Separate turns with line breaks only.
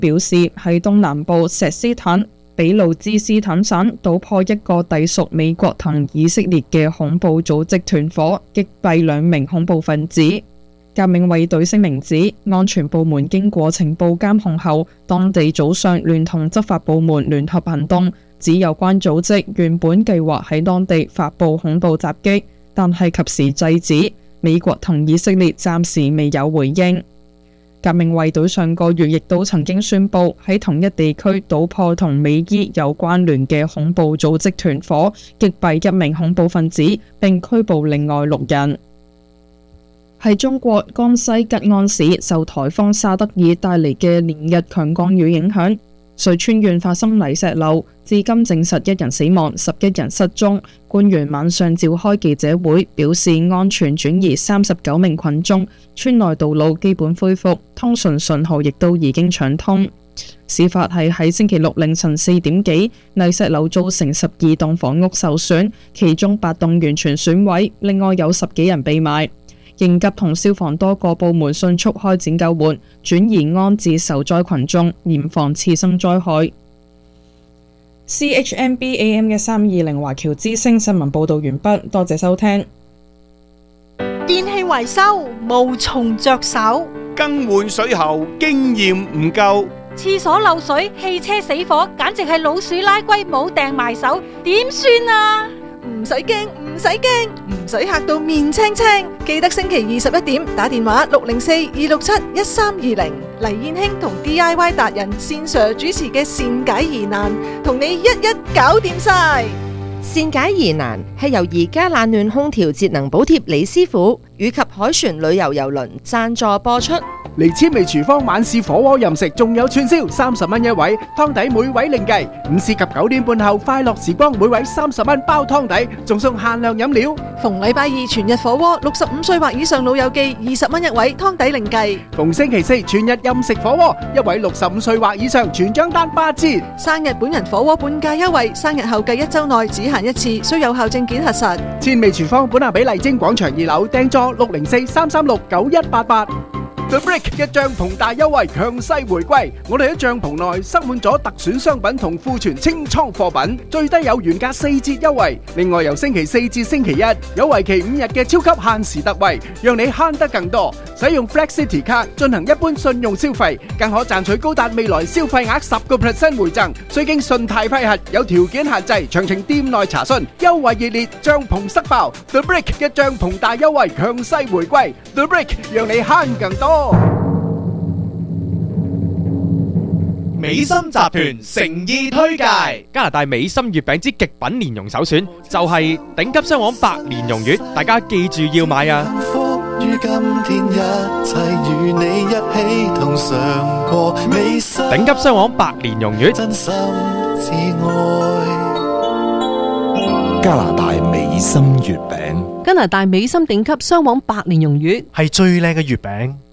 表示喺東南部錫斯坦俾路茲斯坦省搗破一個隸屬美國同以色列嘅恐怖組織團伙，擊斃2名恐怖分子。革命衛隊聲明指，安全部門經過情報監控後，當地早上聯同執法部門聯合行動，指有關組織原本計劃喺當地發布恐怖襲擊，但係及時制止。美國同以色列暫時未有回應。革命衛隊上個月亦都曾經宣布喺同一地區搗破同美伊有關聯嘅恐怖組織團伙，擊斃1名恐怖分子，並拘捕另外6人。喺中國江西吉安市受颱風沙德爾帶嚟嘅連日強降雨影響，遂川縣發生泥石流，至今證實1人死亡，11人失蹤。官員晚上召開記者會，表示安全轉移39名群眾，村內道路基本恢復，通訊信號亦都已經暢通。事發係喺星期六凌晨4點幾，泥石流造成12棟房屋受損，其中8棟完全損毀，另外有10幾人被埋。應急同消防多個部門迅速開展救援，轉移安置受災群眾，嚴防次生災害。CHMB AM 1320華僑之聲新聞報道完畢，多謝收聽。
電器維修無從着手，
更換水喉經驗唔夠，
廁所漏水、汽車死火，簡直係老鼠拉龜冇掟埋手，點算啊？
唔使驚，唔使驚，唔使嚇到面青青。記得星期21點打電話604-267-1320，黎燕卿同 DIY 達人線上主持嘅善解疑難，同你一搞掂晒。
善解疑難係由宜家冷暖空調節能補貼李師傅以及凱旋旅遊郵輪贊助播出。
嚟千味廚房晚市火鍋任食，仲有串燒30蚊一位，湯底每位另計。午市及9點半後快樂時光，每位30蚊包湯底，仲送限量飲料。
逢禮拜二全日火鍋，65歲或以上老友記20蚊一位，湯底另計。
逢星期四全日任食火鍋，一位65歲或以上全獎單8折。
生日本人火鍋半價優惠，生日後計1週內只限一次，需有效證件核實。
千味廚房本下比麗晶廣場2樓訂座604-336-9188。The Brick 嘅帳篷大優惠強勢回歸，我哋喺帳篷內塞滿咗特選商品同庫存清倉貨品，最低有原價4折優惠。另外由星期4至星期1有為期5日嘅超級限時特惠，讓你慳得更多。使用 Flex City 卡進行一般信用消費，更可賺取高達未來消費額10% 回贈，需經信貸批核，有條件限制，詳情店內查詢。優惠熱烈，帳篷塞爆 The Brick 嘅帳篷大優惠強勢回歸 The Brick 讓你慳更多。
美心集團誠意推介加拿大美心月餅之極品蓮蓉首選，就係頂級雙黃白蓮蓉月，大家記住要買啊！
於今天一切與你一起同嘗過美心，
頂級雙黃白蓮蓉月，
真心至愛。
加拿大美心月餅，
加拿大美心頂級雙黃白蓮蓉月
係最靚嘅月餅。